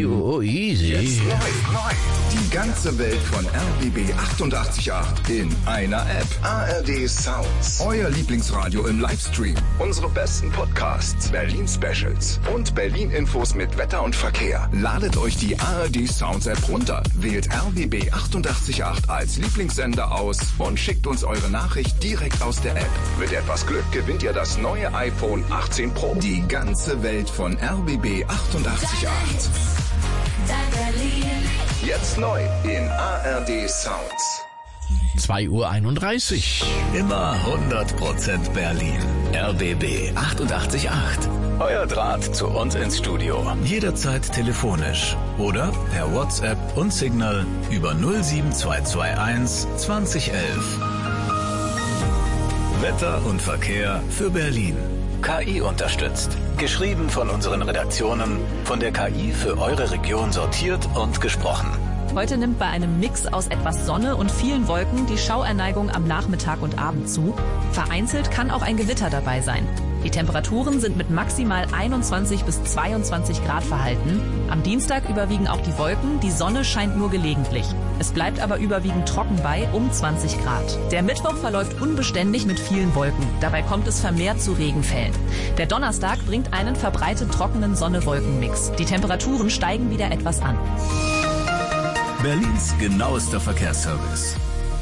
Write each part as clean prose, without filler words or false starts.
easy. Jetzt neu. Die ganze Welt von RBB 88.8 in einer App. ARD Sounds. Euer Lieblingsradio im Livestream. Unsere besten Podcasts, Berlin-Specials und Berlin-Infos mit Wetter und Verkehr. Ladet euch die ARD Sounds App runter, wählt RBB 88.8 als Lieblingssender aus und schickt uns eure Nachricht direkt aus der App. Mit etwas Glück gewinnt ihr das neue iPhone 18 Pro. Die ganze Welt von RBB 88.8. Jetzt neu in ARD Sounds. 2:31 Uhr. Immer 100% Berlin. RBB 88.8. Euer Draht zu uns ins Studio. Jederzeit telefonisch oder per WhatsApp und Signal über 07221 2011. Wetter und Verkehr für Berlin. KI unterstützt. Geschrieben von unseren Redaktionen, von der KI für eure Region sortiert und gesprochen. Heute nimmt bei einem Mix aus etwas Sonne und vielen Wolken die Schauerneigung am Nachmittag und Abend zu. Vereinzelt kann auch ein Gewitter dabei sein. Die Temperaturen sind mit maximal 21 bis 22 Grad verhalten. Am Dienstag überwiegen auch die Wolken, die Sonne scheint nur gelegentlich. Es bleibt aber überwiegend trocken bei um 20 Grad. Der Mittwoch verläuft unbeständig mit vielen Wolken. Dabei kommt es vermehrt zu Regenfällen. Der Donnerstag bringt einen verbreitet trockenen Sonne-Wolken-Mix. Die Temperaturen steigen wieder etwas an. Berlins genauester Verkehrsservice.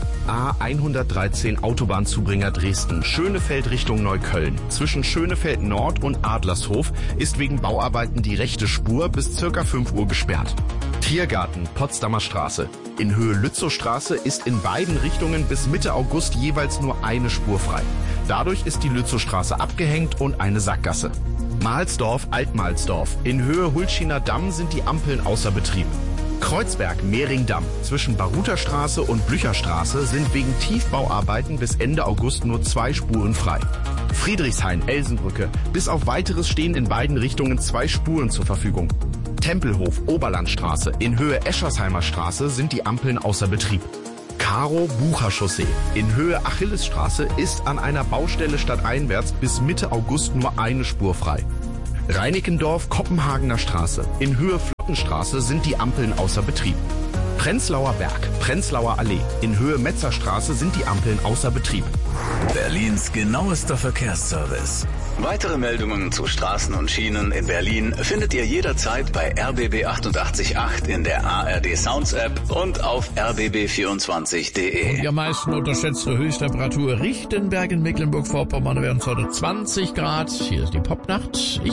A113 Autobahnzubringer Dresden, Schönefeld Richtung Neukölln. Zwischen Schönefeld Nord und Adlershof ist wegen Bauarbeiten die rechte Spur bis ca. 5 Uhr gesperrt. Tiergarten, Potsdamer Straße. In Höhe Lützowstraße ist in beiden Richtungen bis Mitte August jeweils nur eine Spur frei. Dadurch ist die Lützowstraße abgehängt und eine Sackgasse. Mahlsdorf, Altmahlsdorf. In Höhe Hulschiner Damm sind die Ampeln außer Betrieb. Kreuzberg, Mehringdamm. Zwischen Baruterstraße und Blücherstraße sind wegen Tiefbauarbeiten bis Ende August nur 2 Spuren frei. Friedrichshain, Elsenbrücke. Bis auf Weiteres stehen in beiden Richtungen 2 Spuren zur Verfügung. Tempelhof, Oberlandstraße. In Höhe Eschersheimer Straße sind die Ampeln außer Betrieb. Karo, Bucherchaussee. In Höhe Achillesstraße ist an einer Baustelle stadteinwärts bis Mitte August nur eine Spur frei. Reinickendorf, Kopenhagener Straße. In Höhe Flottenstraße sind die Ampeln außer Betrieb. Prenzlauer Berg, Prenzlauer Allee. In Höhe Metzerstraße sind die Ampeln außer Betrieb. Berlins genauester Verkehrsservice. Weitere Meldungen zu Straßen und Schienen in Berlin findet ihr jederzeit bei RBB 88.8 in der ARD Sounds App und auf rbb24.de. Die am meisten unterschätzte Höchsttemperatur Richtenberg in Mecklenburg-Vorpommern wären es heute 20 Grad. Hier ist die Popnacht.